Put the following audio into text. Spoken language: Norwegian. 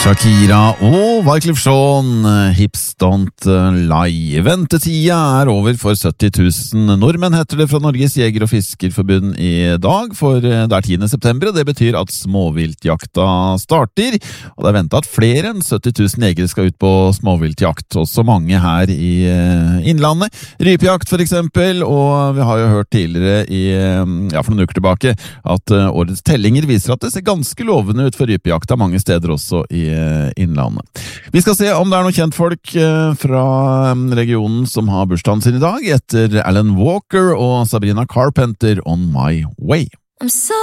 Shakira og Wyclef Jean, Hips Don't Lie. Ventetida over for 70 000 nordmenn, heter det fra Norges Jeger- og Fiskerforbund i dag, for det 10. september, og det betyr at småviltjakta starter, og det ventet at flere enn 70 000 jegere skal ut på småviltjakt, også mange her i innlandet. Rypejakt for eksempel, og vi har jo hørt tidligere for noen uker tilbake at årets tellinger viser at det ser ganske lovende ut for rypejakta mange steder også i innlandet. Vi skal se om det noen kjentfolk fra regionen som har bursdagen sin i dag, etter Alan Walker og Sabrina Carpenter, On My Way.